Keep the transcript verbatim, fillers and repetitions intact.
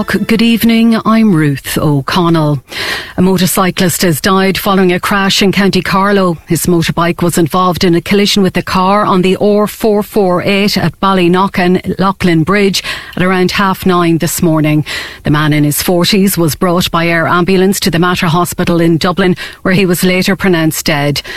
Good evening, I'm Ruth O'Connell. A motorcyclist has died following a crash in County Carlow. His motorbike was involved in a collision with a car on the R four forty-eight at Ballyknocken Loughlin Bridge at around half nine this morning. The man in his forties was brought by air ambulance to the Mater Hospital in Dublin, where he was later pronounced dead.